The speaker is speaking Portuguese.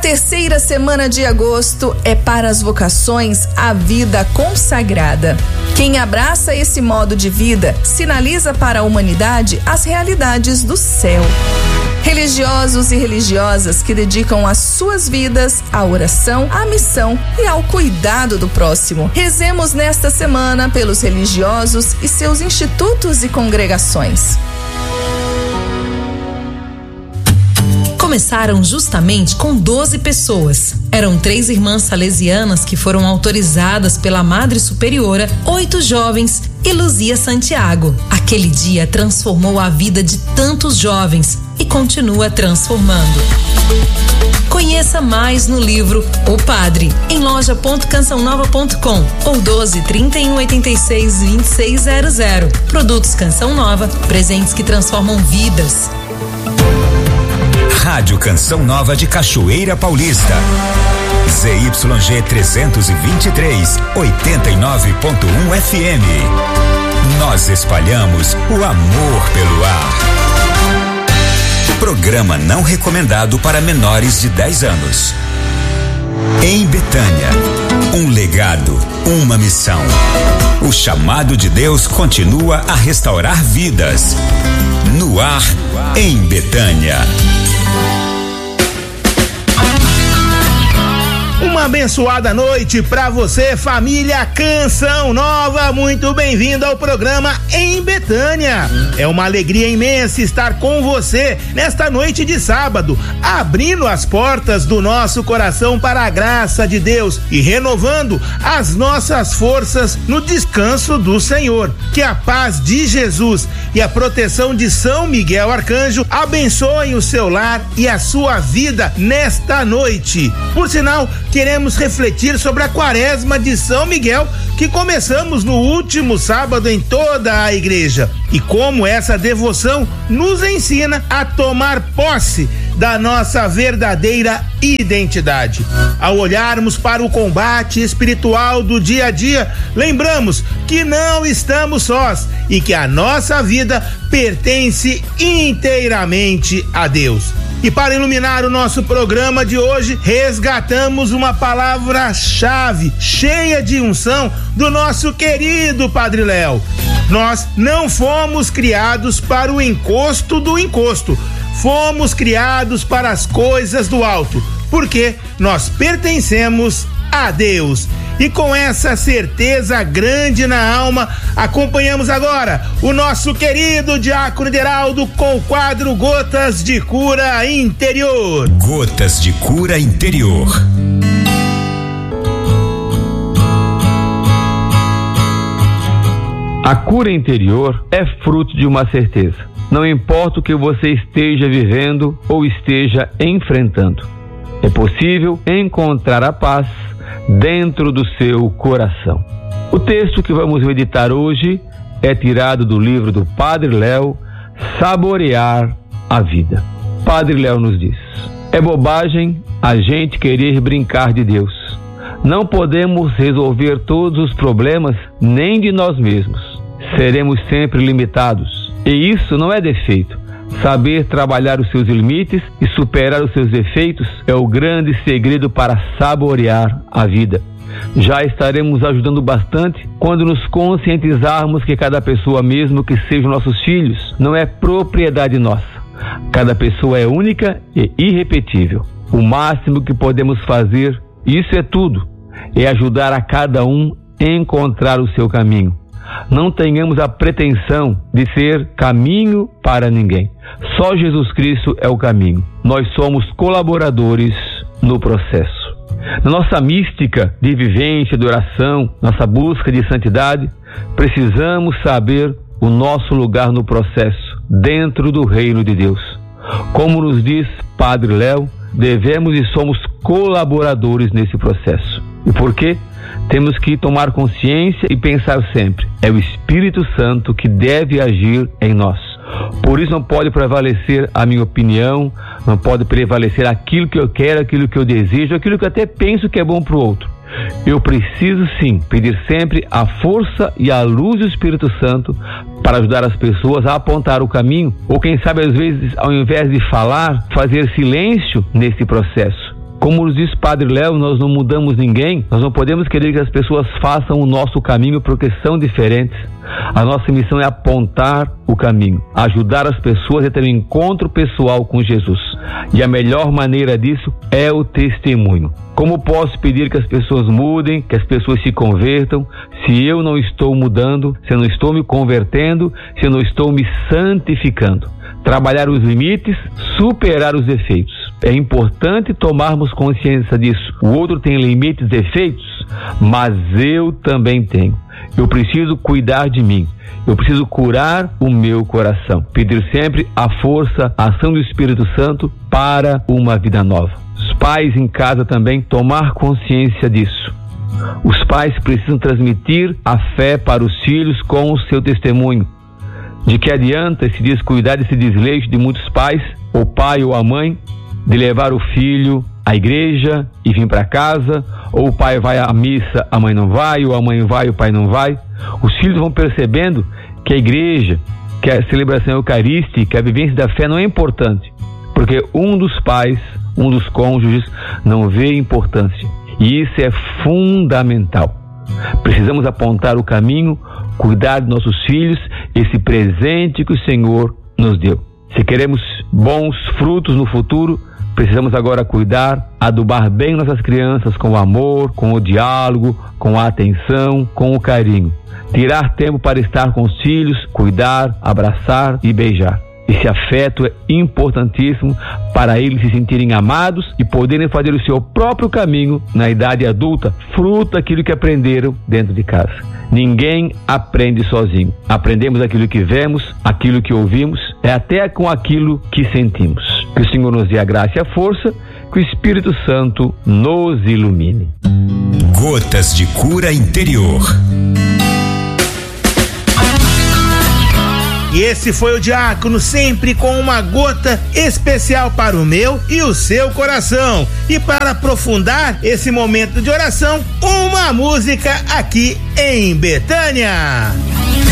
terceira semana de agosto é para as vocações a vida consagrada. Quem abraça esse modo de vida sinaliza para a humanidade as realidades do céu. Religiosos e religiosas que dedicam as suas vidas à oração, à missão e ao cuidado do próximo. Rezemos nesta semana pelos religiosos e seus institutos e congregações. Começaram justamente com 12 pessoas. Eram 3 irmãs salesianas que foram autorizadas pela Madre Superiora, 8 jovens e Luzia Santiago. Aquele dia transformou a vida de tantos jovens e continua transformando. Conheça mais no livro O Padre, em loja.cançãonova.com ou 12 31 86 2600. Produtos Canção Nova, presentes que transformam vidas. Rádio Canção Nova de Cachoeira Paulista. ZYG 323, 89.1 FM. Nós espalhamos o amor pelo ar. Programa não recomendado para menores de 10 anos. Em Betânia, um legado, uma missão. O chamado de Deus continua a restaurar vidas. No ar, em Betânia. Uma abençoada noite pra você, família Canção Nova. Muito bem-vindo ao programa Em Betânia. É uma alegria imensa estar com você nesta noite de sábado, abrindo as portas do nosso coração para a graça de Deus e renovando as nossas forças no descanso do Senhor. Que a paz de Jesus e a proteção de São Miguel Arcanjo abençoem o seu lar e a sua vida nesta noite. Por sinal, queremos refletir sobre a quaresma de São Miguel que começamos no último sábado em toda a igreja e como essa devoção nos ensina a tomar posse da nossa verdadeira identidade. Ao olharmos para o combate espiritual do dia a dia, lembramos que não estamos sós e que a nossa vida pertence inteiramente a Deus. E para iluminar o nosso programa de hoje, resgatamos uma palavra-chave cheia de unção do nosso querido Padre Léo. Nós não fomos criados para o encosto do encosto, fomos criados para as coisas do alto, porque nós pertencemos a Deus. E com essa certeza grande na alma, acompanhamos agora o nosso querido Diácono Ideraldo com o quadro Gotas de Cura Interior. Gotas de Cura Interior. A cura interior é fruto de uma certeza. Não importa o que você esteja vivendo ou esteja enfrentando, é possível encontrar a paz dentro do seu coração. O texto que vamos meditar hoje é tirado do livro do Padre Léo, Saborear a Vida. Padre Léo nos diz: é bobagem a gente querer brincar de Deus. Não podemos resolver todos os problemas nem de nós mesmos. Seremos sempre limitados. E isso não é defeito. Saber trabalhar os seus limites e superar os seus defeitos é o grande segredo para saborear a vida. Já estaremos ajudando bastante quando nos conscientizarmos que cada pessoa, mesmo que sejam nossos filhos, não é propriedade nossa. Cada pessoa é única e irrepetível. O máximo que podemos fazer, isso é tudo, é ajudar a cada um a encontrar o seu caminho. Não tenhamos a pretensão de ser caminho para ninguém. Só Jesus Cristo é o caminho. Nós somos colaboradores no processo. Na nossa mística de vivência, de oração, nossa busca de santidade, precisamos saber o nosso lugar no processo, dentro do reino de Deus. Como nos diz Padre Léo, devemos e somos colaboradores nesse processo. E por quê? Temos que tomar consciência e pensar sempre: é o Espírito Santo que deve agir em nós. Por isso não pode prevalecer a minha opinião, não pode prevalecer aquilo que eu quero, aquilo que eu desejo, aquilo que eu até penso que é bom para o outro. Eu preciso sim pedir sempre a força e a luz do Espírito Santo para ajudar as pessoas a apontar o caminho, ou quem sabe às vezes, ao invés de falar, fazer silêncio nesse processo. Como nos diz Padre Léo, nós não mudamos ninguém, nós não podemos querer que as pessoas façam o nosso caminho porque são diferentes. A nossa missão é apontar o caminho, ajudar as pessoas a ter um encontro pessoal com Jesus. E a melhor maneira disso é o testemunho. Como posso pedir que as pessoas mudem, que as pessoas se convertam, se eu não estou mudando, se eu não estou me convertendo, se eu não estou me santificando? Trabalhar os limites, superar os defeitos. É importante tomarmos consciência disso. O outro tem limites, defeitos, mas eu também tenho. Eu preciso cuidar de mim. Eu preciso curar o meu coração. Pedir sempre a força, a ação do Espírito Santo para uma vida nova. Os pais em casa também tomar consciência disso. Os pais precisam transmitir a fé para os filhos com o seu testemunho. De que adianta se descuidar desse desleixo de muitos pais, o pai ou a mãe, de levar o filho à igreja e vir para casa, ou o pai vai à missa, a mãe não vai, ou a mãe vai, o pai não vai. Os filhos vão percebendo que a igreja, que a celebração eucarística, a vivência da fé não é importante, porque um dos pais, um dos cônjuges, não vê importância. E isso é fundamental. Precisamos apontar o caminho, cuidar de nossos filhos, esse presente que o Senhor nos deu. Se queremos bons frutos no futuro, precisamos agora cuidar, adubar bem nossas crianças com o amor, com o diálogo, com a atenção, com o carinho. Tirar tempo para estar com os filhos, cuidar, abraçar e beijar. Esse afeto é importantíssimo para eles se sentirem amados e poderem fazer o seu próprio caminho na idade adulta, fruto daquilo que aprenderam dentro de casa. Ninguém aprende sozinho. Aprendemos aquilo que vemos, aquilo que ouvimos, até com aquilo que sentimos. Que o Senhor nos dê a graça e a força, que o Espírito Santo nos ilumine. Gotas de cura interior. E esse foi o Diácono, sempre com uma gota especial para o meu e o seu coração. E para aprofundar esse momento de oração, uma música aqui em Betânia.